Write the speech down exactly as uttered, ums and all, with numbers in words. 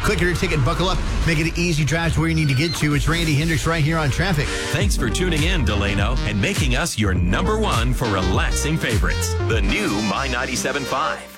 Click your ticket, buckle up, make it an easy drive to where you need to get to. It's Randy Hendricks right here on Traffic. Thanks for tuning in, Delano, and making us your number one for relaxing favorites. The new My ninety-seven point five.